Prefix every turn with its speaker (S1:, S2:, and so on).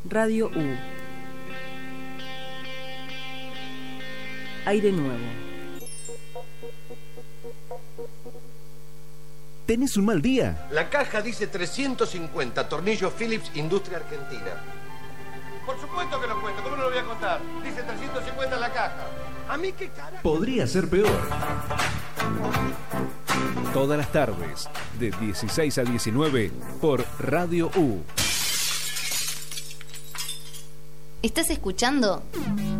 S1: Radio U. Aire nuevo.
S2: ¿Tenés un mal día?
S3: La caja dice 350, tornillo Philips, Industria Argentina. Por supuesto que lo cuento, ¿cómo no lo voy a contar? Dice 350 en la caja. ¿A mí qué carajo?
S2: Podría ser peor. Todas las tardes, de 16 a 19, por Radio U.
S4: ¿Estás escuchando?